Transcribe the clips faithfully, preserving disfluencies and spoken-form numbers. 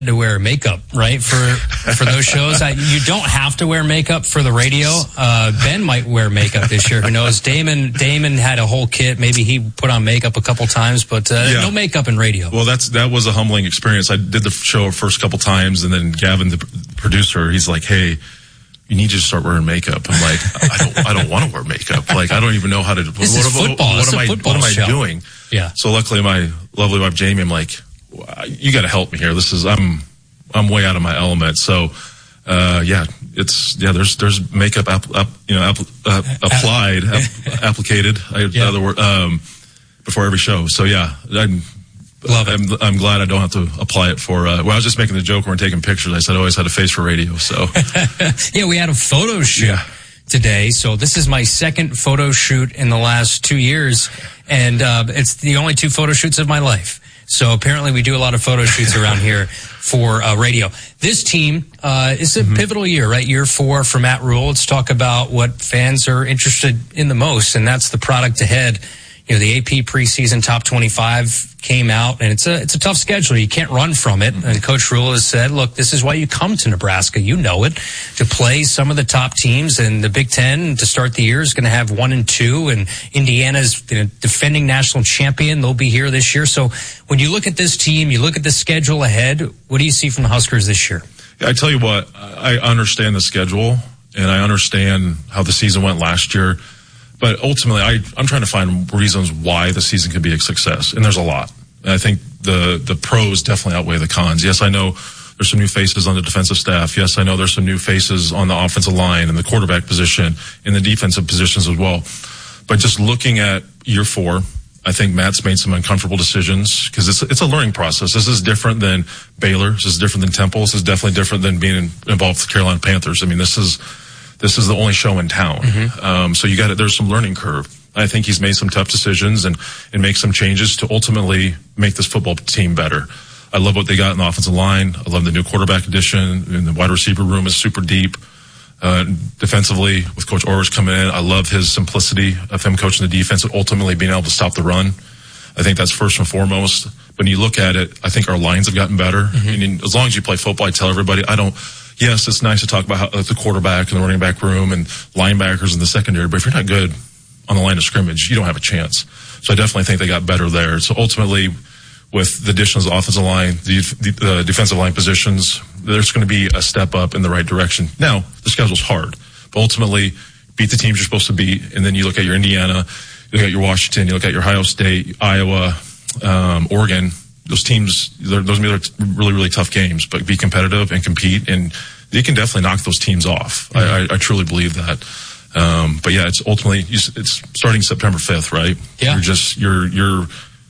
to wear makeup, right? For for those shows, I, you don't have to wear makeup for the radio. Uh, Ben might wear makeup this year. Who knows? Damon Damon had a whole kit. Maybe he put on makeup a couple times, but uh, yeah. no makeup in radio. Well, that's that was a humbling experience. I did the show first couple times, and then Gavin, the producer, he's like, "Hey, you need to start wearing makeup." I'm like, "I don't, I don't want to wear makeup. Like, I don't even know how to." This what, is what, football. What, This am is I? a football What am show. I doing? Yeah. So luckily, my lovely wife Jamie, I'm like, "You got to help me here. This is I'm." I'm way out of my element. So, uh, yeah, it's, yeah, there's, there's makeup, app, app, you know, app, uh, applied, app, applicated, I, yeah. other word, um, before every show. So yeah, I'm, Love it. I'm, I'm glad I don't have to apply it for, uh, well, I was just making the joke when we're taking pictures. I said I always had a face for radio. So, yeah, we had a photo shoot yeah. today. So this is my second photo shoot in the last two years. And, uh, it's the only two photo shoots of my life. So apparently we do a lot of photo shoots around here for uh, radio. This team uh, is a mm-hmm. pivotal year, right? Year four for Matt Rhule. Let's talk about what fans are interested in the most, and that's the product ahead. You know, the A P preseason top twenty-five came out, and it's a it's a tough schedule. You can't run from it. And Coach Rhule has said, look, this is why you come to Nebraska. You know it, to play some of the top teams. And the Big Ten to start the year is going to have one and two. And Indiana's you know, defending national champion. They'll be here this year. So when you look at this team, you look at the schedule ahead, what do you see from the Huskers this year? Yeah, I tell you what, I understand the schedule, and I understand how the season went last year. But ultimately, I, I'm trying to find reasons why the season could be a success, and there's a lot. And I think the the pros definitely outweigh the cons. Yes, I know there's some new faces on the defensive staff. Yes, I know there's some new faces on the offensive line and the quarterback position and the defensive positions as well. But just looking at year four, I think Matt's made some uncomfortable decisions because it's it's a learning process. This is different than Baylor. This is different than Temple. This is definitely different than being in, involved with the Carolina Panthers. I mean, this is this is the only show in town. Mm-hmm. Um, so you got it. There's some learning curve. I think he's made some tough decisions and, and make some changes to ultimately make this football team better. I love what they got in the offensive line. I love the new quarterback addition. And the wide receiver room is super deep. Uh, defensively, with Coach Orrish coming in, I love his simplicity of him coaching the defense and ultimately being able to stop the run. I think that's first and foremost. When you look at it, I think our lines have gotten better. Mm-hmm. I mean, as long as you play football, I tell everybody, I don't, yes, it's nice to talk about how, uh, the quarterback and the running back room and linebackers in the secondary, but if you're not good on the line of scrimmage, you don't have a chance. So I definitely think they got better there. So ultimately, with the additions of the offensive line, the, the uh, defensive line positions, there's going to be a step up in the right direction. Now, the schedule's hard, but ultimately, beat the teams you're supposed to beat, and then you look at your Indiana, you look at your Washington, you look at your Ohio State, Iowa, um, Oregon. Those teams, those are going to be really, really tough games, but be competitive and compete, and you can definitely knock those teams off. Mm-hmm. I, I, I truly believe that. Um, but yeah, it's ultimately, it's starting September fifth, right? Yeah. You're just, you're, you're,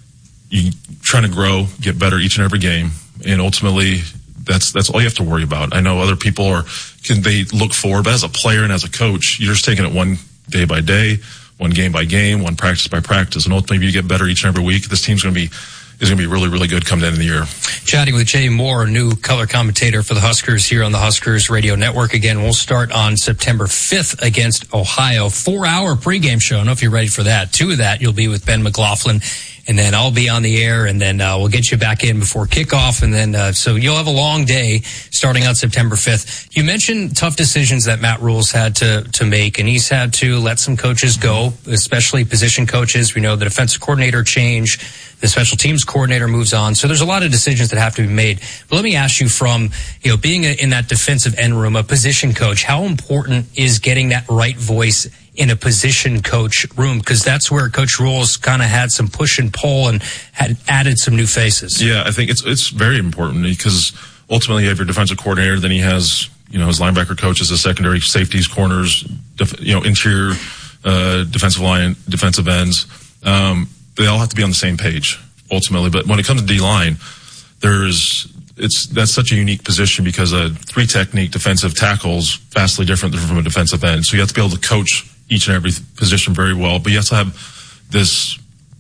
you trying to grow, get better each and every game. And ultimately, that's, that's all you have to worry about. I know other people are, can they look forward, but as a player and as a coach, you're just taking it one day by day, one game by game, one practice by practice. And ultimately, if you get better each and every week, this team's going to be, is going to be really, really good come the end of the year. Chatting with Jay Moore, new color commentator for the Huskers here on the Huskers Radio Network. Again, we'll start on September fifth against Ohio. Four-hour pregame show. I don't know if you're ready for that. Two of that, you'll be with Ben McLaughlin, and then I'll be on the air, and then uh, we'll get you back in before kickoff, and then uh, so you'll have a long day starting on September fifth. You mentioned tough decisions that Matt Rhule's had to to make, and he's had to let some coaches go, especially position coaches. We know the defensive coordinator change. The special teams coordinator moves on. So there's a lot of decisions that have to be made. But let me ask you from, you know, being a, in that defensive end room, a position coach, how important is getting that right voice in a position coach room? Because that's where Coach Rhule's kind of had some push and pull and had added some new faces. Yeah, I think it's it's very important because ultimately you have your defensive coordinator, then he has, you know, his linebacker coaches, his secondary safeties, corners, def, you know, interior uh, defensive line, defensive ends. Um, They all have to be on the same page ultimately. But when it comes to D-line, there's, it's, that's such a unique position because a three technique defensive tackle is vastly different from a defensive end. So you have to be able to coach each and every position very well, but you have to have this,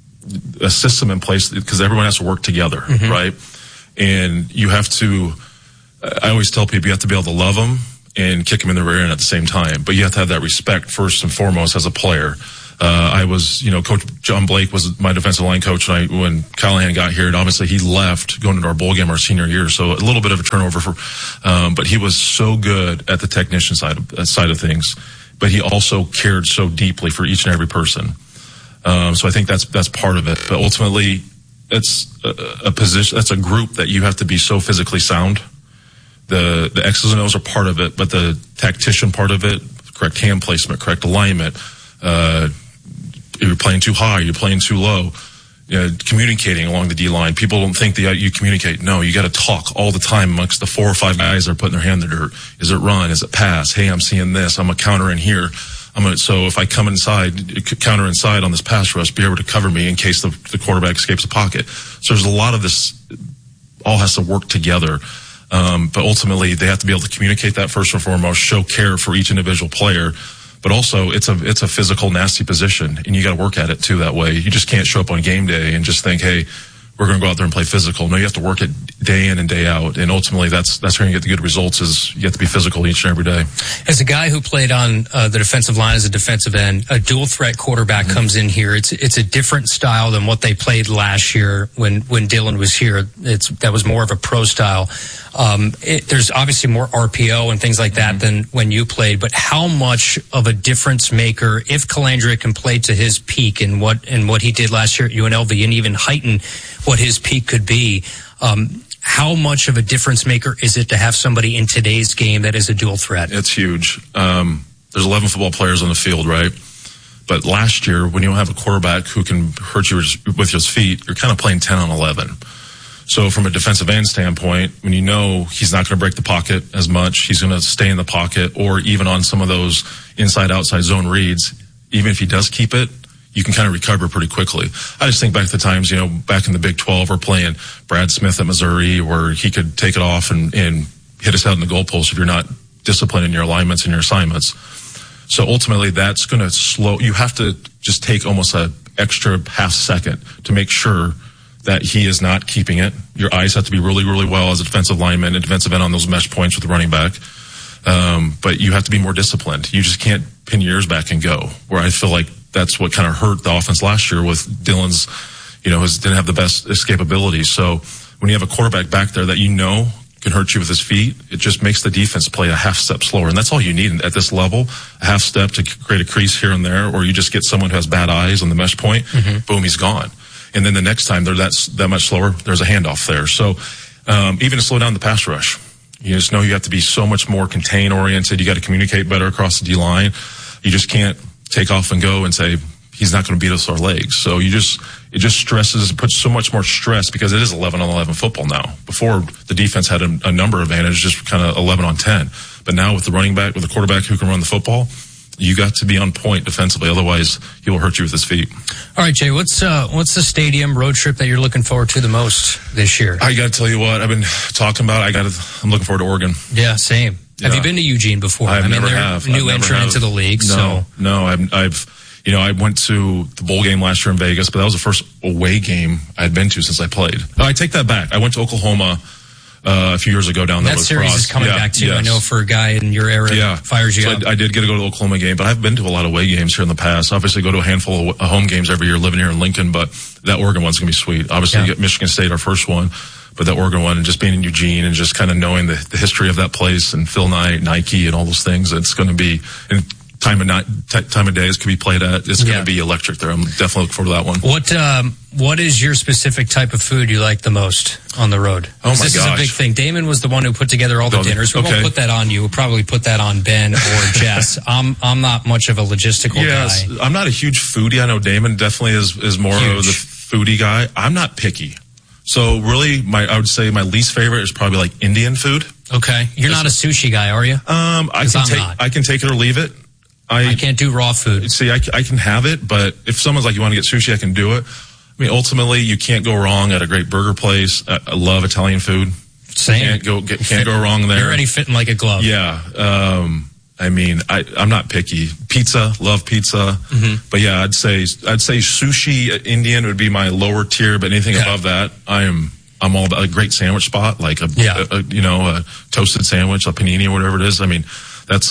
a system in place because everyone has to work together, mm-hmm. right? And you have to, I always tell people you have to be able to love them and kick them in the rear end at the same time, but you have to have that respect first and foremost as a player. Uh, I was, you know, Coach John Blake was my defensive line coach when, I, when Callahan got here, and obviously he left going into our bowl game our senior year, so a little bit of a turnover for, um, but he was so good at the technician side of, uh, side of things, but he also cared so deeply for each and every person. Um, so I think that's that's part of it, but ultimately, it's a, a position, that's a group that you have to be so physically sound. The the X's and O's are part of it, but the tactician part of it, correct hand placement, correct alignment, uh, you're playing too high, you're playing too low, you know, communicating along the D line. People don't think that you communicate. No, you got to talk all the time amongst the four or five guys that are putting their hand in the dirt. Is it run? Is it pass? Hey, I'm seeing this. I'm a counter in here. I'm gonna, so if I come inside, counter inside on this pass rush, be able to cover me in case the, the quarterback escapes the pocket. So there's a lot of this, all has to work together. Um, but ultimately, they have to be able to communicate that first and foremost, show care for each individual player. But also, it's a it's a physical, nasty position, and you got to work at it too that way. You just can't show up on game day and just think, hey, we're going to go out there and play physical. No, you have to work it day in and day out, and ultimately, that's that's where you get the good results. Is you have to be physical each and every day. As a guy who played on uh, the defensive line as a defensive end, a dual threat quarterback mm-hmm. comes in here. It's it's a different style than what they played last year when when Dylan was here. It's that was more of a pro style. Um, it, there's obviously more R P O and things like that mm-hmm. than when you played, but how much of a difference maker, if Calandria can play to his peak and what, and what he did last year at U N L V and even heighten what his peak could be, um, how much of a difference maker is it to have somebody in today's game that is a dual threat? It's huge. Um, there's eleven football players on the field, right? But last year, when you don't have a quarterback who can hurt you with his feet, you're kind of playing ten on eleven. So from a defensive end standpoint, when you know he's not going to break the pocket as much, he's going to stay in the pocket, or even on some of those inside-outside zone reads, even if he does keep it, you can kind of recover pretty quickly. I just think back to the times, you know, back in the Big twelve, we're playing Brad Smith at Missouri, where he could take it off and, and hit us out in the goalpost if you're not disciplined in your alignments and your assignments. So ultimately, that's going to slow. You have to just take almost an extra half second to make sure that he is not keeping it. Your eyes have to be really, really well as a defensive lineman and defensive end on those mesh points with the running back. Um, but you have to be more disciplined. You just can't pin your ears back and go, where I feel like that's what kind of hurt the offense last year with Dylan's, you know, his didn't have the best escapability. So when you have a quarterback back there that you know can hurt you with his feet, it just makes the defense play a half step slower. And that's all you need at this level, a half step to create a crease here and there, or you just get someone who has bad eyes on the mesh point, mm-hmm. boom, he's gone. And then the next time they're that, that much slower, there's a handoff there. So um, even to slow down the pass rush, you just know you have to be so much more contain-oriented. You got to communicate better across the D-line. You just can't take off and go and say, he's not going to beat us our legs. So you just, it just stresses, puts so much more stress because it is eleven on eleven football now. Before, the defense had a, a number advantage, just kind of eleven on ten. But now with the running back, with the quarterback who can run the football, you got to be on point defensively. Otherwise, he will hurt you with his feet. All right, Jay, what's uh, what's the stadium road trip that you're looking forward to the most this year? I got to tell you what I've been talking about. I got to, I'm looking forward to Oregon. Yeah, same. Yeah. Have you been to Eugene before? I, I mean, never they're have. New I've entrant into the league. No, so no, I've, I've, you know, I went to the bowl game last year in Vegas, but that was the first away game I had been to since I played. Oh, I take that back. I went to Oklahoma Uh, a few years ago down there. That series Frost. is coming yeah, back too. yes. I know for a guy in your era, yeah. fires you so up. I, I did get to go to the Oklahoma game, but I've been to a lot of away games here in the past. Obviously, go to a handful of home games every year living here in Lincoln, but that Oregon one's going to be sweet. Obviously, yeah. you get Michigan State, our first one, but that Oregon one, and just being in Eugene and just kind of knowing the, the history of that place and Phil Knight, Nike, and all those things, it's going to be. And time of night, t- time of days could be played at. It's going to yeah. be electric there. I'm definitely looking forward to that one. What um, what is your specific type of food you like the most on the road? Oh my this gosh. is a big thing. Damon was the one who put together all the oh, dinners. We okay. won't put that on you. We'll probably put that on Ben or Jess. I'm I'm not much of a logistical yes, guy. I'm not a huge foodie. I know Damon definitely is is more huge. of the foodie guy. I'm not picky. So really, my I would say my least favorite is probably like Indian food. Okay, you're not a sushi guy, are you? Um, I can I'm take not. I can take it or leave it. I, I can't do raw food. See, I, I can have it, but if someone's like, you want to get sushi, I can do it. I mean, ultimately, you can't go wrong at a great burger place. I, I love Italian food. Same. Can't go get, can't go wrong there. You're already fitting like a glove. Yeah. Um, I mean, I, I'm not picky. Pizza, love pizza. Mm-hmm. But yeah, I'd say I'd say sushi Indian would be my lower tier, but anything okay. above that, I am I'm all about a great sandwich spot, like a, yeah. a, a you know a toasted sandwich, a panini or whatever it is. I mean, that's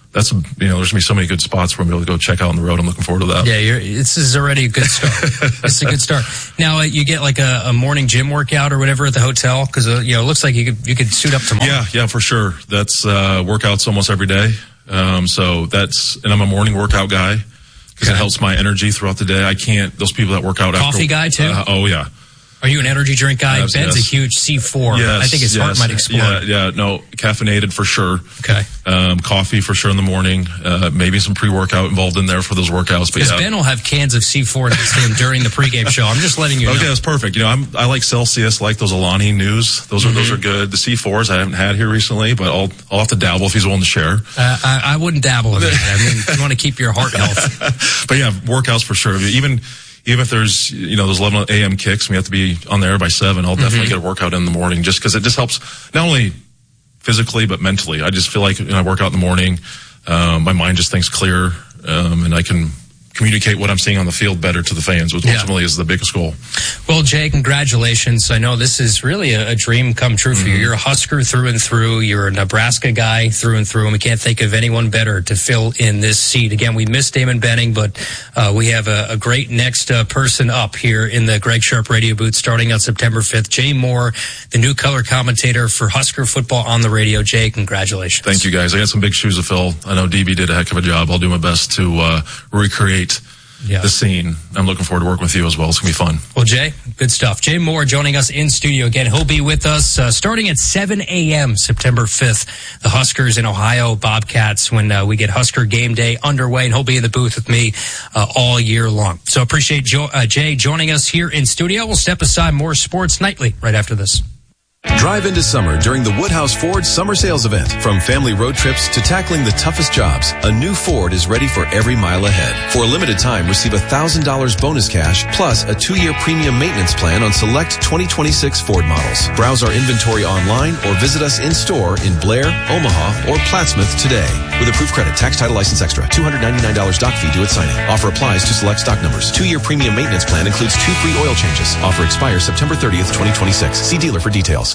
that's, you know, there's going to be so many good spots where I'm able to go check out on the road. I'm looking forward to that. Yeah, you're, this is already a good start. It's a good start. Now, uh, you get like a, a morning gym workout or whatever at the hotel? Because, uh, you know, it looks like you could, you could suit up tomorrow. Yeah, yeah, for sure. That's uh, workouts almost every day. Um, so that's, and I'm a morning workout guy because okay. it helps my energy throughout the day. I can't, those people that work out after. Coffee guy too? Uh, oh, yeah. Are you an energy drink guy? Yes, Ben's yes. a huge C four. Yes, I think his yes. heart might explode. Yeah, yeah, no, caffeinated for sure. Okay. Um, coffee for sure in the morning. Uh, maybe some pre-workout involved in there for those workouts. But Because yeah. Ben will have cans of C four next to him during the pregame show. I'm just letting you know. Okay, that's perfect. You know, I'm, I like Celsius, I like those Alani News. Those are, mm-hmm. those are good. The C fours I haven't had here recently, but I'll, I'll have to dabble if he's willing to share. Uh, I, I wouldn't dabble in it. I mean, you want to keep your heart health. But yeah, workouts for sure. Even, Even if there's, you know, those eleven a.m. kicks, and we have to be on there by seven, I'll definitely mm-hmm. get a workout in the morning just because it just helps not only physically but mentally. I just feel like when I work out in the morning, um, my mind just thinks clear, um, and I can communicate what I'm seeing on the field better to the fans, which yeah. ultimately is the biggest goal. Well, Jay, congratulations. I know this is really a, a dream come true for mm-hmm. you. You're a Husker through and through. You're a Nebraska guy through and through, and we can't think of anyone better to fill in this seat. Again, we miss Damon Benning, but uh, we have a, a great next uh, person up here in the Greg Sharp radio booth starting on September fifth. Jay Moore, the new color commentator for Husker football on the radio. Jay, congratulations. Thank you, guys. I got some big shoes to fill. I know D B did a heck of a job. I'll do my best to uh, recreate Yeah. the scene. I'm looking forward to working with you as well. It's going to be fun. Well, Jay, good stuff. Jay Moore joining us in studio again. He'll be with us uh, starting at seven a.m. September fifth. The Huskers in Ohio Bobcats when uh, we get Husker game day underway, and he'll be in the booth with me uh, all year long. So appreciate jo- uh, Jay joining us here in studio. We'll step aside. More Sports Nightly right after this. Drive into summer during the Woodhouse Ford Summer Sales Event. From family road trips to tackling the toughest jobs, a new Ford is ready for every mile ahead. For a limited time, receive one thousand dollars bonus cash plus a two-year premium maintenance plan on select twenty twenty-six Ford models. Browse our inventory online or visit us in-store in Blair, Omaha, or Plattsmouth today. With approved credit, tax, title, license extra, two hundred ninety-nine dollars doc fee due at signing. Offer applies to select stock numbers. Two-year premium maintenance plan includes two free oil changes. Offer expires September thirtieth, twenty twenty-six. See dealer for details.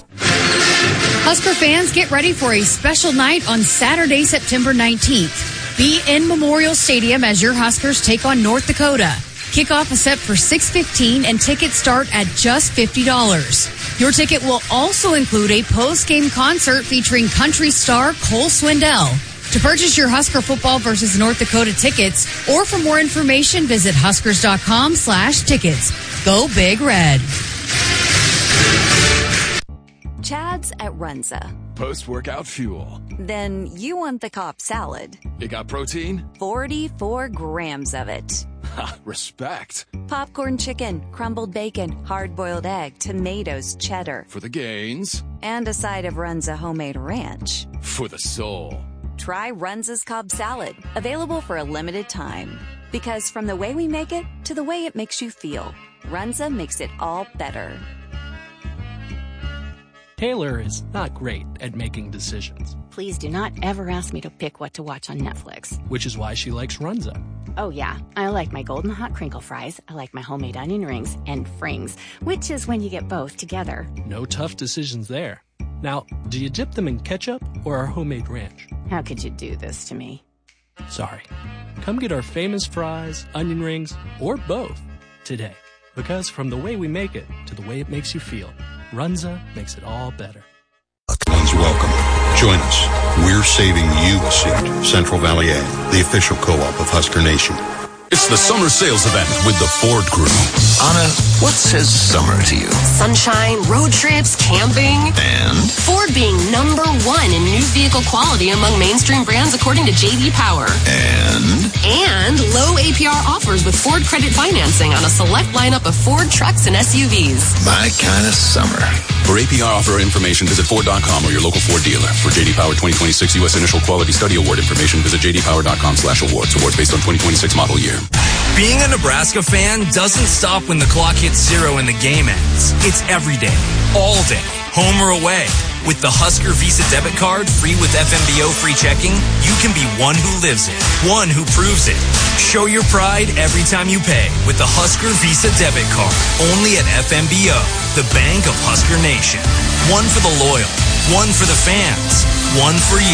Husker fans, get ready for a special night on Saturday, September nineteenth. Be in Memorial Stadium as your Huskers take on North Dakota. Kickoff is set for six fifteen and tickets start at just fifty dollars. Your ticket will also include a post-game concert featuring country star Cole Swindell. To purchase your Husker football versus North Dakota tickets or for more information, visit huskers.com slash tickets. Go Big Red. Chad's at Runza. Post-workout fuel. Then you want the Cobb salad. It got protein? forty-four grams of it. Ha, respect. Popcorn chicken, crumbled bacon, hard-boiled egg, tomatoes, cheddar. For the gains. And a side of Runza homemade ranch. For the soul. Try Runza's Cobb salad. Available for a limited time. Because from the way we make it to the way it makes you feel, Runza makes it all better. Taylor is not great at making decisions. Please do not ever ask me to pick what to watch on Netflix. Which is why she likes Runza. Oh yeah, I like my golden hot crinkle fries, I like my homemade onion rings, and frings, which is when you get both together. No tough decisions there. Now, do you dip them in ketchup or our homemade ranch? How could you do this to me? Sorry. Come get our famous fries, onion rings, or both today. Because from the way we make it to the way it makes you feel, Runza makes it all better. Welcome. Join us. We're saving you a seat. Central Valley Ag, the official co-op of Husker Nation. It's the summer sales event with the Ford Crew. Anna, what says summer to you? Sunshine, road trips, camping. And? Ford being number one in new vehicle quality among mainstream brands according to J D Power. And? And low A P R offers with Ford credit financing on a select lineup of Ford trucks and S U Vs. My kind of summer. For A P R offer information, visit Ford dot com or your local Ford dealer. For J D Power twenty twenty-six U S Initial Quality Study Award information, visit j d power dot com slash awards. Awards based on twenty twenty-six model year. Being a Nebraska fan doesn't stop when the clock hits zero and the game ends. It's every day, all day, home or away. With the Husker Visa debit card, free with F M B O free checking, you can be one who lives it, one who proves it. Show your pride every time you pay with the Husker Visa debit card, only at F M B O, the bank of Husker Nation. One for the loyal, one for the fans, one for you.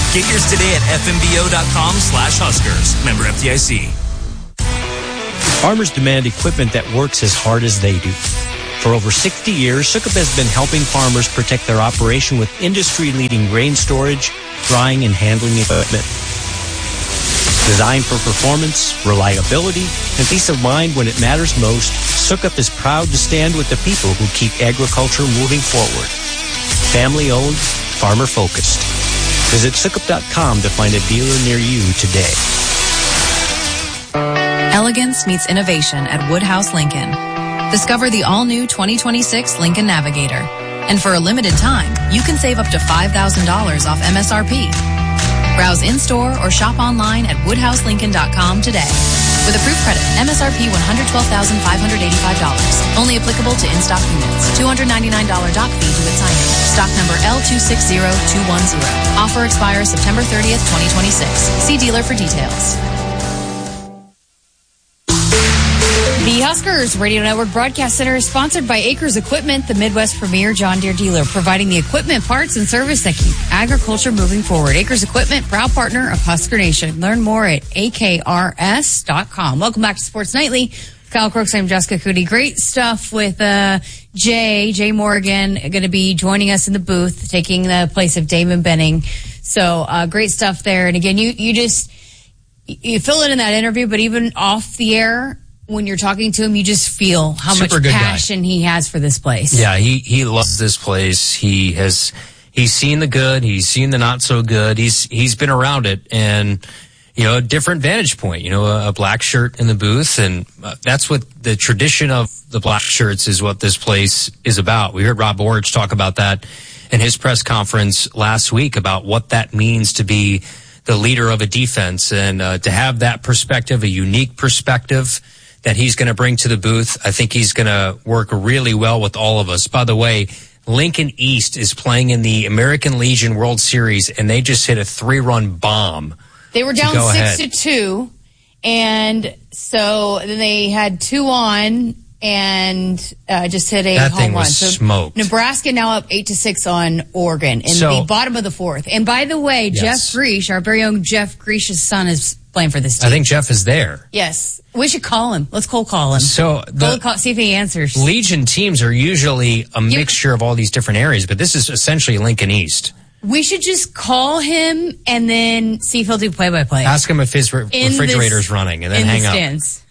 Get yours today at fmbo.com slash Huskers. Member F D I C. Farmers demand equipment that works as hard as they do. For over sixty years, Sukup has been helping farmers protect their operation with industry-leading grain storage, drying, and handling equipment. Designed for performance, reliability, and peace of mind when it matters most, Sukup is proud to stand with the people who keep agriculture moving forward. Family-owned, farmer-focused. Visit Sukup dot com to find a dealer near you today. Elegance meets innovation at Woodhouse Lincoln. Discover the all-new twenty twenty-six Lincoln Navigator. And for a limited time, you can save up to five thousand dollars off M S R P. Browse in-store or shop online at woodhouse lincoln dot com today. With approved credit, M S R P one hundred twelve thousand five hundred eighty-five dollars. Only applicable to in-stock units. two hundred ninety-nine dollars dock fee due at signing. Stock number L two six zero two one zero. Offer expires September thirtieth, twenty twenty-six. See dealer for details. The Huskers Radio Network Broadcast Center is sponsored by Acres Equipment, the Midwest premier John Deere dealer, providing the equipment, parts, and service that keep agriculture moving forward. Acres Equipment, proud partner of Husker Nation. Learn more at A K R S dot com. Welcome back to Sports Nightly. Kyle Crooks, I'm Jessica Cootie. Great stuff with uh, Jay, Jay Morgan, going to be joining us in the booth, taking the place of Damon Benning. So uh, great stuff there. And again, you, you just, you fill it in that interview, but even off the air, when you're talking to him, you just feel how Super much good passion guy. he has for this place. Yeah, he, he loves this place. He has, he's seen the good. He's seen the not so good. He's, he's been around it, and, you know, a different vantage point, you know, a, a black shirt in the booth. And uh, that's what the tradition of the black shirts is, what this place is about. We heard Rob Orich talk about that in his press conference last week about what that means to be the leader of a defense, and uh, to have that perspective, a unique perspective that he's going to bring to the booth. I think he's going to work really well with all of us. By the way, Lincoln East is playing in the American Legion World Series, and they just hit a three-run bomb. They were down six to two, and so then they had two on and uh, just hit a that home thing run. Was so smoked. Nebraska now up eight to six on Oregon in So- the bottom of the fourth. And by the way, Yes. Jeff Greesh, our very own Jeff Greesh's son, is playing for this team. I think Jeff is there. Yes. We should call him. Let's cold call him. So the Cold call, see if he answers. Legion teams are usually a mixture of all these different areas, but this is essentially Lincoln East. We should just call him and then see if he'll do play-by-play. Ask him if his re- In refrigerator's this- running, and then in hang the up. stands.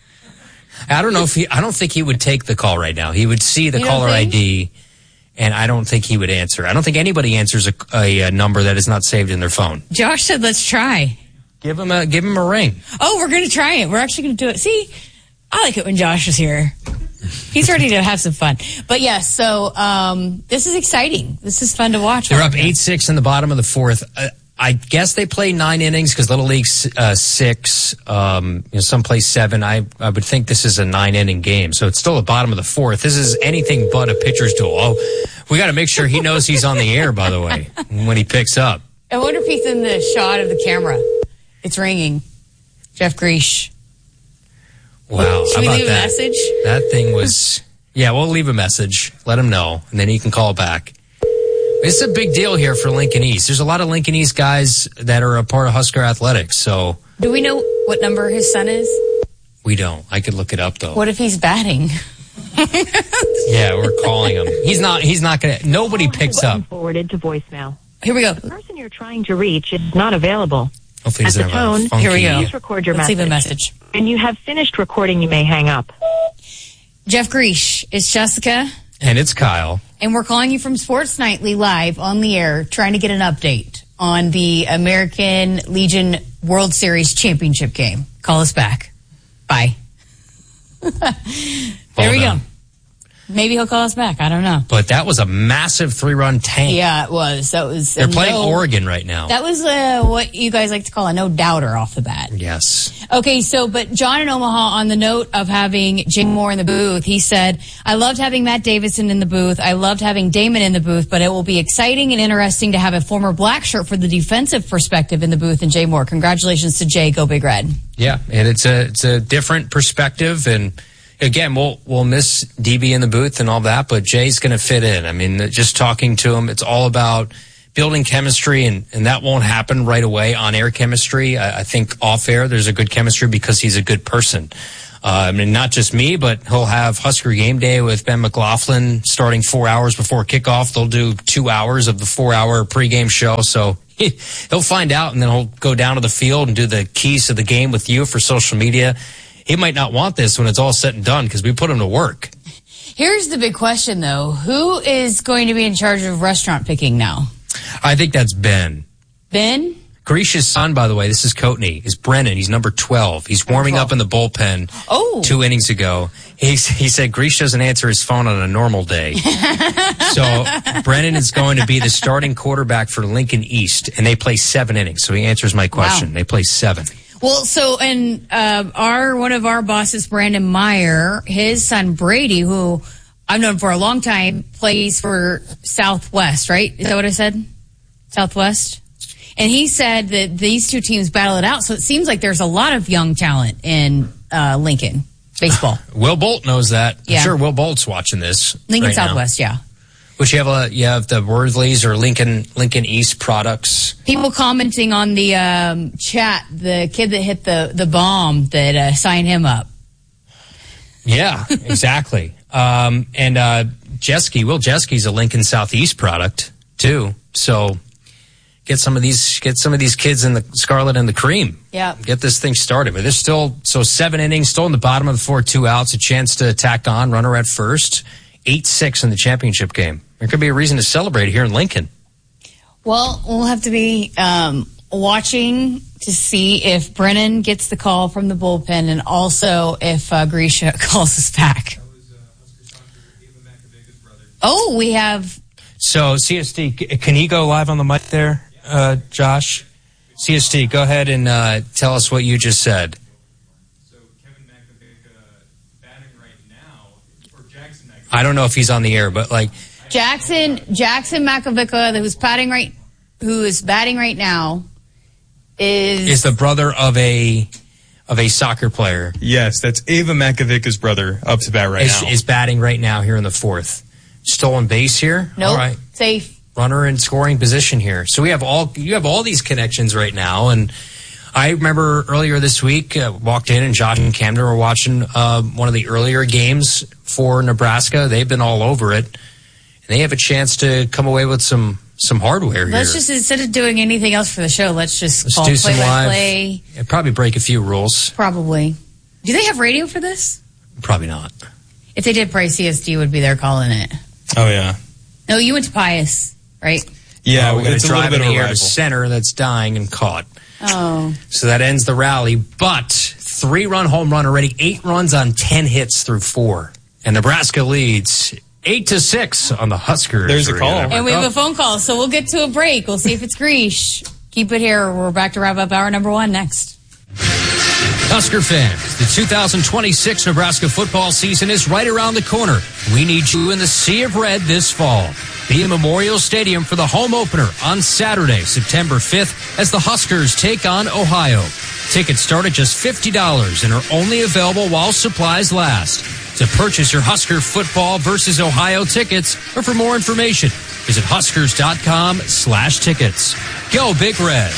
I don't know if he, I don't think he would take the call right now. He would see the You don't caller think? I D, and I don't think he would answer. I don't think anybody answers a, a, a number that is not saved in their phone. Josh said, let's try. Give him a give him a ring. Oh, we're going to try it. We're actually going to do it. See, I like it when Josh is here. He's ready to have some fun. But yes, so um, this is exciting. This is fun to watch. They're up eight six in the bottom of the fourth. Uh, I guess they play nine innings because Little League's uh, six, um, you know, some play seven. I, I would think this is a nine inning game. So it's still the bottom of the fourth. This is anything but a pitcher's duel. Oh, we got to make sure he knows he's on the air, by the way, when he picks up. I wonder if he's in the shot of the camera. It's ringing. Jeff Greesh. Wow. Should how we about leave a that? message? That thing was, yeah, we'll leave a message. Let him know, and then he can call back. It's a big deal here for Lincoln East. There's a lot of Lincoln East guys that are a part of Husker Athletics, so Do we know what number his son is? we don't. I could look it up, though. What if he's batting? Yeah, we're calling him. He's not, he's not going to, nobody picks up. Forwarded to voicemail. Here we go. The person you're trying to reach is not available. Hopefully At he the doesn't have a tone, funky- Here we go. please record your Let's message. leave a message. When you have finished recording, you may hang up. Jeff Greesh, it's Jessica, And it's Kyle. and we're calling you from Sports Nightly live on the air, trying to get an update on the American Legion World Series championship game. Call us back. Bye. There we down. go. Maybe he'll call us back. I don't know. But that was a massive three-run tank. Yeah, it was. That was. They're a playing no- Oregon right now. That was uh, what you guys like to call a no-doubter off the bat. Yes. Okay, so, but John in Omaha, on the note of having Jim Moore in the booth, he said, I loved having Matt Davison in the booth. I loved having Damon in the booth, but it will be exciting and interesting to have a former black shirt for the defensive perspective in the booth and Jay Moore. Congratulations to Jay. Go Big Red. Yeah, and it's a it's a different perspective, and again, we'll we'll miss D B in the booth and all that, but Jay's going to fit in. I mean, just talking to him, it's all about building chemistry, and, and that won't happen right away. On-air chemistry, I, I think off-air there's a good chemistry because he's a good person. Uh, I mean, not just me, but he'll have Husker Game Day with Ben McLaughlin starting four hours before kickoff. They'll do two hours of the four-hour pregame show, so he, he'll find out, and then he'll go down to the field and do the keys to the game with you for social media. He might not want this when it's all said and done because we put him to work. Here's the big question, though. Who is going to be in charge of restaurant picking now? I think that's Ben. Ben? Grisha's son, by the way, this is Coatney, is Brennan. He's number twelve. He's warming up in the bullpen oh. two innings ago. He's, he said Grisha doesn't answer his phone on a normal day. So Brennan is going to be the starting quarterback for Lincoln East, and they play seven innings. So he answers my question. Wow. They play seven. Well, so, and uh, our one of our bosses, Brandon Meyer, his son Brady, who I've known for a long time, plays for Southwest, right? Is that what I said? Southwest? And he said that these two teams battle it out, so it seems like there's a lot of young talent in uh, Lincoln baseball. Will Bolt knows that. Yeah. I'm sure Will Bolt's watching this. Lincoln right Southwest, now. yeah. Which you have a you have the Worthley's or Lincoln Lincoln East products. People commenting on the um, chat, the kid that hit the the bomb that uh, signed him up. Yeah, exactly. um, and uh, Jeske, Will Jeske's a Lincoln Southeast product too. So get some of these get some of these kids in the scarlet and the cream. Yeah, get this thing started. But there's still so seven innings, still in the bottom of the four, two outs, a chance to tack on, runner at first, eight six in the championship game. There could be a reason to celebrate here in Lincoln. Well, we'll have to be um, watching to see if Brennan gets the call from the bullpen and also if uh, Grisha calls us back. Oh, we have... So, C S T, can he go live on the mic there, uh, Josh? C S T, go ahead and uh, tell us what you just said. I don't know if he's on the air, but like... Jackson Jackson Makovica, who's batting right, who is batting right now, is is the brother of a of a soccer player. Yes, that's Ava Makovica's brother up to bat right is, now. Is batting right now here in the fourth. Stolen base here. Nope. All right. Safe. Runner in scoring position here. So we have all you have all these connections right now. And I remember earlier this week, uh, walked in and Josh and Camden were watching uh, one of the earlier games for Nebraska. They've been all over it. They have a chance to come away with some some hardware here. Let's just, instead of doing anything else for the show, let's just let's call do play some by live. play. Yeah, probably break a few rules. Probably. Do they have radio for this? Probably not. If they did, probably C S D would be there calling it. Oh, yeah. No, you went to Pius, right? Yeah, we're going to drive in bit of a here to rival. center that's dying and caught. Oh. So that ends the rally. But three-run home run already, eight runs on ten hits through four. And Nebraska leads eight to six on the Huskers. There's a call. And we have a phone call, so we'll get to a break. We'll see if it's Grish. Keep it here. We're back to wrap up hour number one next. Husker fans, the two thousand twenty-six Nebraska football season is right around the corner. We need you in the Sea of Red this fall. Be in Memorial Stadium for the home opener on Saturday, September fifth, as the Huskers take on Ohio. Tickets start at just fifty dollars and are only available while supplies last. To purchase your Husker football versus Ohio tickets, or for more information, visit huskers.com slash tickets. Go Big Red.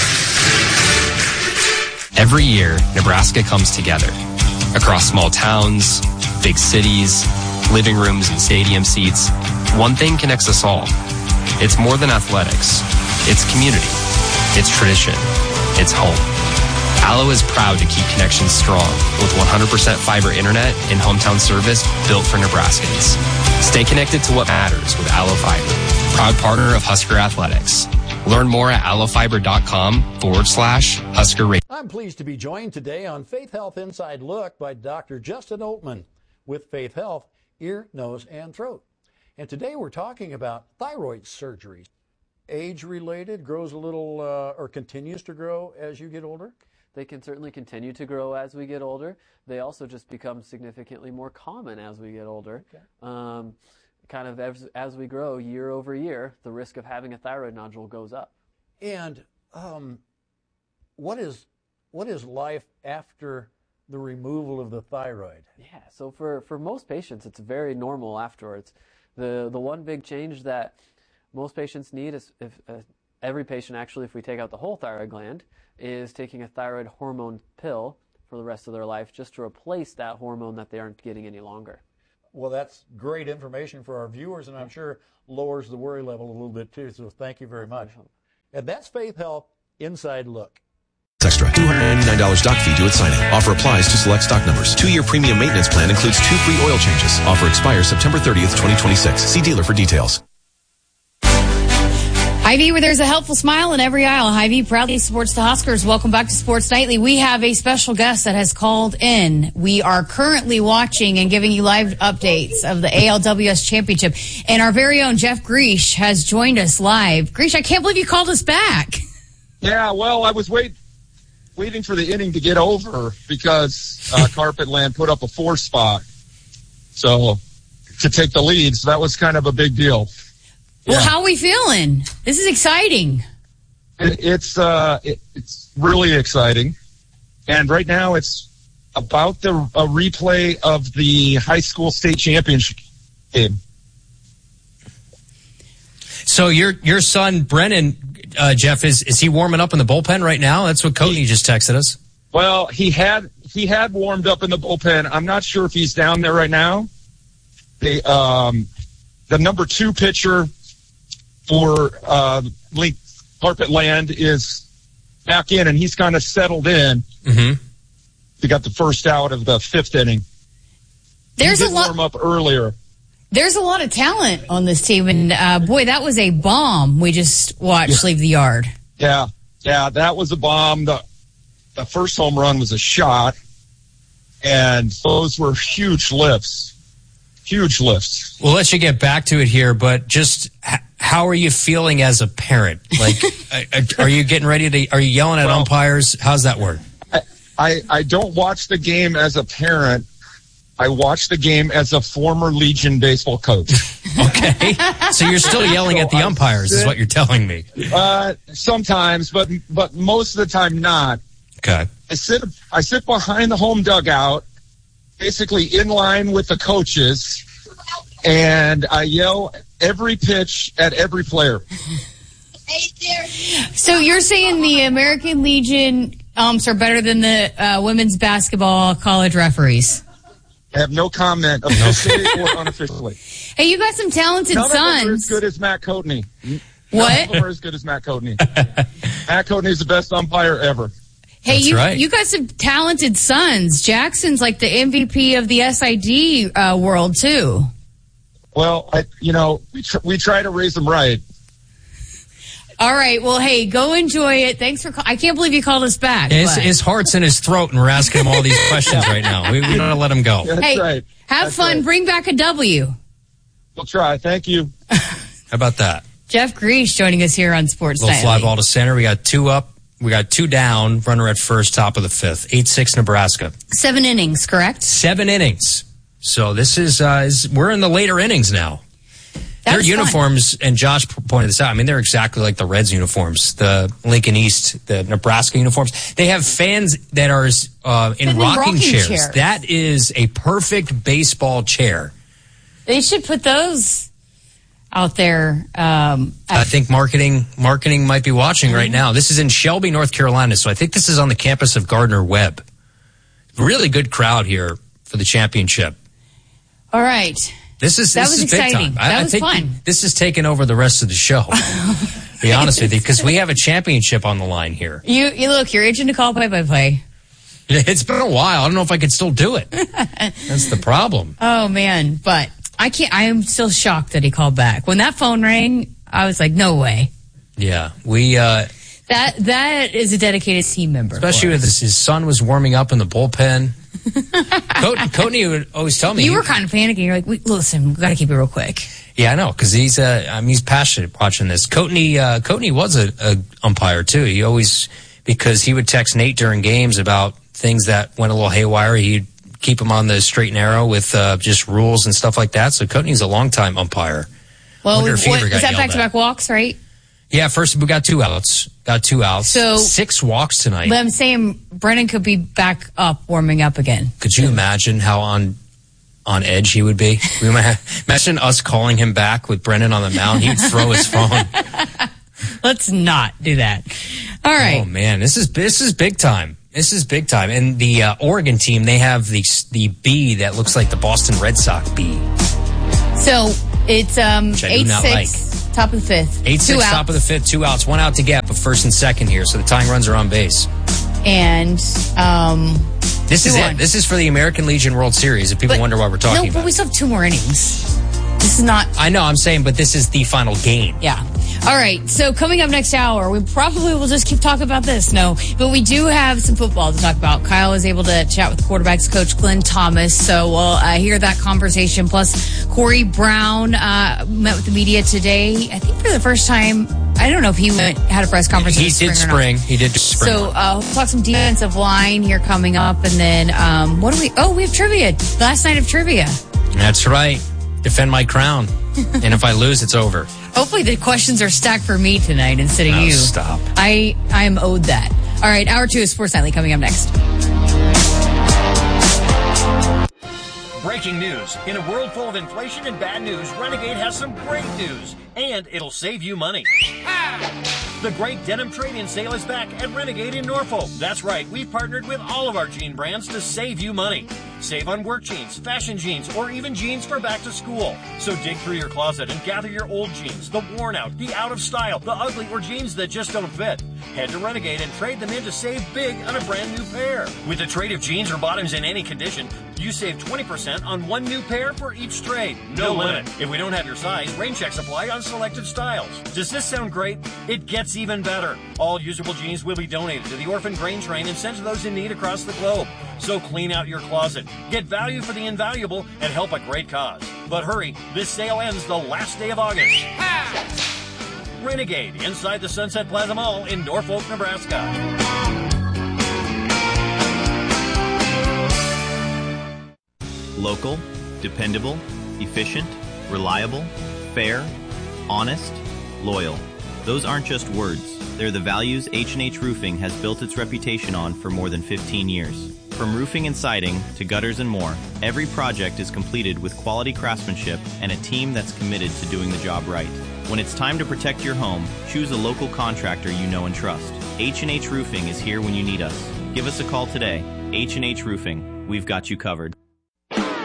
Every year, Nebraska comes together. Across small towns, big cities, living rooms and stadium seats, one thing connects us all. It's more than athletics. It's community. It's tradition. It's home. Allo is proud to keep connections strong with one hundred percent fiber internet and hometown service built for Nebraskans. Stay connected to what matters with Allo Fiber, proud partner of Husker Athletics. Learn more at allofiber.com forward slash Husker Radio. I'm pleased to be joined today on Faith Health Inside Look by Doctor Justin Oltman with Faith Health, ear, nose, and throat. And today we're talking about thyroid surgery. Age-related, grows a little uh, or continues to grow as you get older? They can certainly continue to grow as we get older. They also just become significantly more common as we get older. Okay. Um, kind of as, as we grow year over year, the risk of having a thyroid nodule goes up. And um, what is what is life after the removal of the thyroid? Yeah, so for, for most patients, it's very normal afterwards. The the one big change that most patients need is, if uh, every patient actually, if we take out the whole thyroid gland, is taking a thyroid hormone pill for the rest of their life just to replace that hormone that they aren't getting any longer. Well, that's great information for our viewers, and I'm sure lowers the worry level a little bit too, so thank you very much. And that's Faith Health Inside Look. Extra. two hundred ninety-nine dollars doc fee due at signing. Offer applies to select stock numbers. Two-year premium maintenance plan includes two free oil changes. Offer expires September thirtieth, twenty twenty-six. See dealer for details. Hy-Vee, where there's a helpful smile in every aisle. Hy-Vee proudly supports the Huskers. Welcome back to Sports Nightly. We have a special guest that has called in. We are currently watching and giving you live updates of the A L W S Championship. And our very own Jeff Griesch has joined us live. Griesch, I can't believe you called us back. Yeah, well, I was wait, waiting for the inning to get over because uh, Carpet Land put up a four spot. So to take the lead, so that was kind of a big deal. Well, Yeah. how are we feeling? This is exciting. It, it's uh, it, it's really exciting, and right now it's about the a replay of the high school state championship game. So your your son Brennan, uh, Jeff, is is he warming up in the bullpen right now? That's what Coatney just texted us. Well, he had he had warmed up in the bullpen. I'm not sure if he's down there right now. The um, the number two pitcher for uh, Link Carpet Land is back in, and he's kind of settled in. Mm-hmm. He got the first out of the fifth inning. There's he a did lot. warm up earlier. There's a lot of talent on this team, and uh, boy, that was a bomb we just watched Yeah. leave the yard. Yeah, yeah, that was a bomb. The the first home run was a shot, and those were huge lifts. Huge lifts. We'll let you get back to it here, but just h- how are you feeling as a parent? Like, uh, are you getting ready to? Are you yelling at Well, umpires? How's that work? I, I I don't watch the game as a parent. I watch the game as a former Legion baseball coach. Okay, so you're still yelling at the So I umpires, is sit- what you're telling me. Uh, sometimes, but but most of the time not. Okay. I sit I sit behind the home dugout, basically in line with the coaches, and I yell every pitch at every player. So you're saying the American Legion umps are better than the uh, women's basketball college referees? I have no comment, officially or unofficially. Hey, you got some talented None of them are as sons. good as Matt Coatney. What? None of them are as good as Matt Coatney. Matt Coatney is the best umpire ever. Hey, That's you right. you got some talented sons. Jackson's like the M V P of the S I D uh, world too. Well, I, you know, we tr- we try to raise them right. All right. Well, hey, go enjoy it. Thanks for. Call- I can't believe you called us back. His, but- his heart's in his throat, and we're asking him all these questions right now. We, we gotta let him go. hey, right. have That's fun. right. Bring back a W. We'll try. Thank you. How about that? Jeff Griesch joining us here on Sports Little Nightly. fly ball to center. We got two up. We got two down. Runner at first, top of the fifth. eight six Nebraska. Seven innings, correct? Seven innings. So this is, uh, is we're in the later innings now. That Their was fun. uniforms, and Josh pointed this out, I mean, they're exactly like the Reds uniforms, the Lincoln East, the Nebraska uniforms. They have fans that are uh, in in rocking, rocking chairs. chairs. That is a perfect baseball chair. They should put those out there. Um, I think marketing marketing might be watching right now. This is in Shelby, North Carolina, so I think this is on the campus of Gardner Webb. Really good crowd here for the championship. all right. This is That this was is big exciting. time. I, That I was think fun. this is taking over the rest of the show. to be honest with you, because we have a championship on the line here. You, you look. You're itching to call play by play. It's been a while. I don't know if I could still do it. That's the problem. Oh man, but I can't. I am still shocked that he called back. When that phone rang, I was like, no way. Yeah, we uh, That that is a dedicated team member. especially for with us. his, his son was warming up in the bullpen. Co- Coatney would always tell me You he- were kind of panicking. You're like, we, listen, we got to keep it real quick. Yeah, I know, because he's uh, I mean, he's passionate watching this. Coatney, uh, Coatney was a, a umpire too. He always, because he would text Nate during games about things that went a little haywire. He'd keep him on the straight and narrow with uh, just rules and stuff like that. So Coatney's a longtime umpire. Well, Wonder what, if he ever got was that yelled back to at. back walks, right? Yeah, first we got two outs. Got two outs. So- six walks tonight. But I'm saying Brennan could be back up, warming up again. Could you imagine how on on edge he would be. We might have, imagine us calling him back with Brennan on the mound. He'd throw his phone. Let's not do that. All right. Oh man, this is this is big time. This is big time. And the uh, Oregon team, they have the the B that looks like the Boston Red Sox B. So it's um eight six, like. top of the fifth. Eight six, top of the fifth, two outs, one out to get, but first and second here. So the tying runs are on base. And um, this is it. This is for the American Legion World Series. If people but, wonder what we're talking no, about. No, but we still have two more innings. This is not. I know. I'm saying, but this is the final game. Yeah. All right. So coming up next hour, we probably will just keep talking about this. No, but we do have some football to talk about. Kyle was able to chat with quarterbacks coach Glenn Thomas, so we'll uh, hear that conversation. Plus, Corey Brown uh, met with the media today. I think for the first time. I don't know if he went had a press conference. He in the did spring. spring. He did spring. So uh, we'll talk some defensive line here coming up, and then um, what do we? Oh, we have trivia. Last night of trivia. That's right. Defend my crown, and if I lose, it's over. Hopefully, the questions are stacked for me tonight instead of oh, you. Stop. I I am owed that. All right, hour two of Sports Nightly coming up next. Breaking news. In a world full of inflation and bad news, Renegade has some great news, and it'll save you money. The great denim trade-in sale is back at Renegade in Norfolk. That's right, we've partnered with all of our jean brands to save you money. Save on work jeans, fashion jeans, or even jeans for back to school. So dig through your closet and gather your old jeans, the worn out, the out of style, the ugly, or jeans that just don't fit. Head to Renegade and trade them in to save big on a brand new pair. With a trade of jeans or bottoms in any condition, you save twenty percent on one new pair for each trade. No, no limit. If we don't have your size, rain checks apply on selected styles. Does this sound great? It gets even better. All usable jeans will be donated to the Orphan Grain Train and sent to those in need across the globe. So clean out your closet, get value for the invaluable, and help a great cause. But hurry, this sale ends the last day of August. Ha! Renegade, inside the Sunset Plaza Mall in Norfolk, Nebraska. Local, dependable, efficient, reliable, fair, honest, loyal. Those aren't just words. They're the values H and H Roofing has built its reputation on for more than fifteen years. From roofing and siding to gutters and more, every project is completed with quality craftsmanship and a team that's committed to doing the job right. When it's time to protect your home, choose a local contractor you know and trust. H and H Roofing is here when you need us. Give us a call today. H and H Roofing. We've got you covered.